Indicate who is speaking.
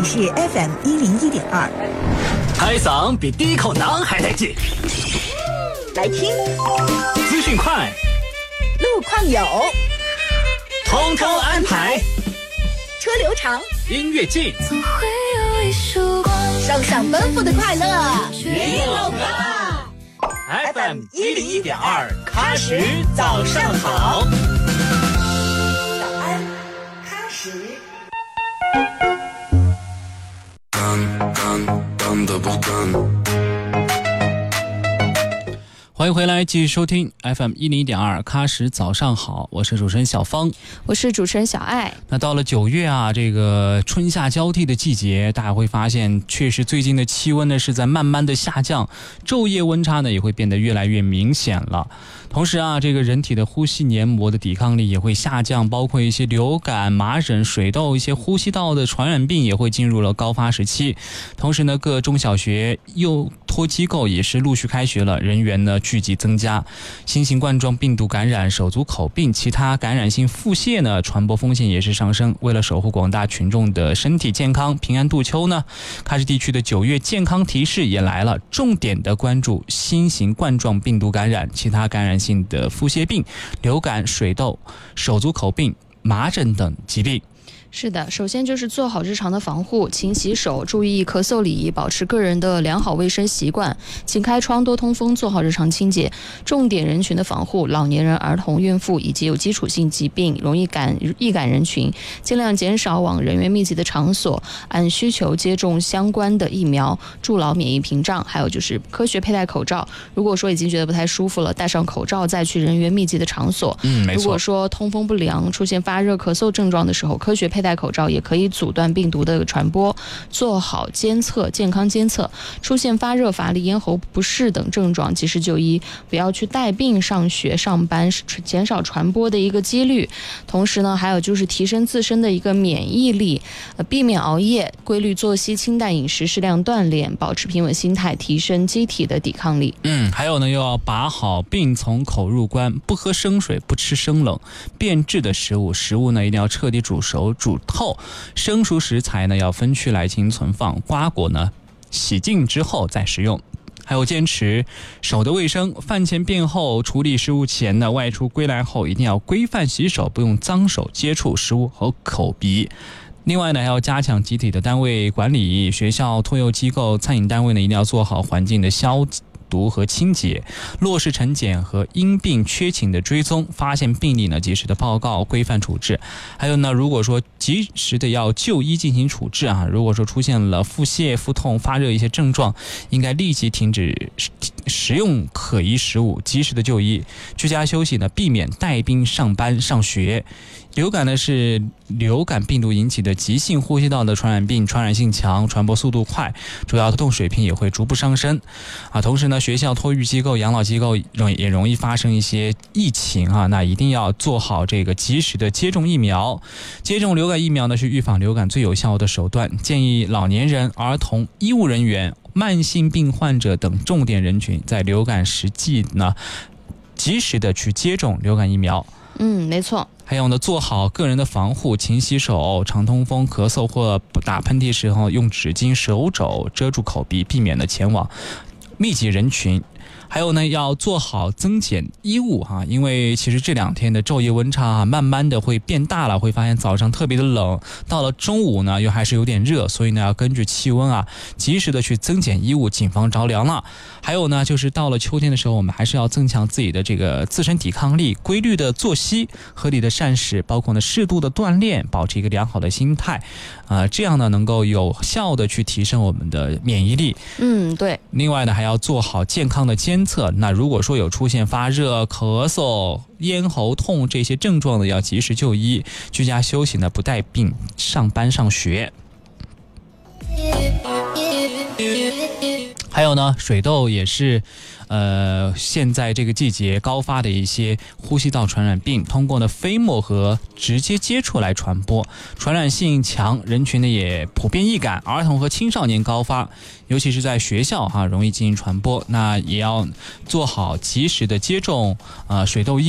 Speaker 1: 里是 FM101.2，
Speaker 2: 开嗓比第一口馕还带劲。
Speaker 1: 来听，
Speaker 2: 资讯快，
Speaker 1: 路况有，
Speaker 2: 通通安排，
Speaker 1: 车流长，
Speaker 2: 音乐静，
Speaker 3: 总会有一束光，
Speaker 1: 上上奔赴的快乐，
Speaker 2: 没有吧 ？FM101.2，喀什早上好。
Speaker 1: 早安，喀什。
Speaker 4: 欢迎回来，继续收听 FM101.2喀什早上好，我是主持人小芳，
Speaker 5: 我是主持人小爱。
Speaker 4: 那到了9月啊，这个春夏交替的季节，大家会发现，确实最近的气温呢是在慢慢的下降，昼夜温差呢也会变得越来越明显了。同时啊，这个人体的呼吸黏膜的抵抗力也会下降，包括一些流感、麻疹、水痘，一些呼吸道的传染病也会进入了高发时期。同时呢，各中小学、幼托机构也是陆续开学了，人员呢聚集增加。新型冠状病毒感染、手足口病、其他感染性腹泻呢，传播风险也是上升。为了守护广大群众的身体健康、平安度秋呢，喀什地区的9月健康提示也来了，重点的关注新型冠状病毒感染、其他感染性的腹泻病、流感、水痘、手足口病、麻疹等疾病。
Speaker 5: 是的，首先就是做好日常的防护，勤洗手，注意咳嗽礼仪，保持个人的良好卫生习惯，勤开窗，多通风，做好日常清洁。重点人群的防护，老年人、儿童、孕妇以及有基础性疾病、易感人群，尽量减少往人员密集的场所，按需求接种相关的疫苗，筑牢免疫屏障。还有就是科学佩戴口罩，如果说已经觉得不太舒服了，戴上口罩再去人员密集的场所。
Speaker 4: 没错。
Speaker 5: 如果说通风不良，出现发热、咳嗽症状的时候，科学佩戴口罩也可以阻断病毒的传播，做好健康监测，出现发热、乏力、咽喉不适等症状及时就医，不要去带病上学上班，减少传播的一个几率。同时呢，还有就是提升自身的一个免疫力，避免熬夜，规律作息，清淡饮食，适量锻炼，保持平稳心态，提升机体的抵抗力。
Speaker 4: 还有呢，又要把好病从口入关，不喝生水，不吃生冷变质的食物呢一定要彻底煮熟煮透，生熟食材呢要分区来进行存放，瓜果呢洗净之后再食用。还有坚持手的卫生，饭前便后处理食物前呢，外出归来后一定要规范洗手，不用脏手接触食物和口鼻。另外呢，还要加强集体的单位管理，学校、托幼机构、餐饮单位呢一定要做好环境的消毒和清洁，落实晨检和因病缺勤的追踪，发现病例呢及时的报告，规范处置。还有呢，如果说及时的要就医进行处置啊，如果说出现了腹泻、腹痛、发热一些症状，应该立即停止食用可疑食物，及时的就医，居家休息呢，避免带病上班上学。流感呢是流感病毒引起的急性呼吸道的传染病，传染性强，传播速度快，主要的动水平也会逐步上升啊。同时呢，学校、托育机构、养老机构也容易发生一些疫情啊，那一定要做好这个及时的接种疫苗。接种流感疫苗呢是预防流感最有效的手段，建议老年人、儿童、医务人员、慢性病患者等重点人群在流感时期呢及时的去接种流感疫苗。
Speaker 5: 没错。
Speaker 4: 还有呢，做好个人的防护，勤洗手，常通风、咳嗽或打喷嚏时候用纸巾、手肘遮住口鼻，避免了前往密集人群。还有呢，要做好增减衣物哈，因为其实这2天的昼夜温差慢慢的会变大了，会发现早上特别的冷，到了中午呢又还是有点热，所以呢要根据气温啊，及时的去增减衣物，谨防着凉了。还有呢，就是到了秋天的时候，我们还是要增强自己的这个自身抵抗力，规律的作息，合理的膳食，包括呢适度的锻炼，保持一个良好的心态，这样呢能够有效的去提升我们的免疫力。
Speaker 5: 对。
Speaker 4: 另外呢，还要做好健康的监测。那如果说有出现发热、咳嗽、咽喉痛这些症状呢，要及时就医，居家休息呢，不带病上班上学。还有呢，水痘也是现在这个季节高发的一些呼吸道传染病，通过呢飞沫和直接接触来传播，传染性强，人群呢也普遍易感，儿童和青少年高发，尤其是在学校容易进行传播。那也要做好及时的接种水痘疫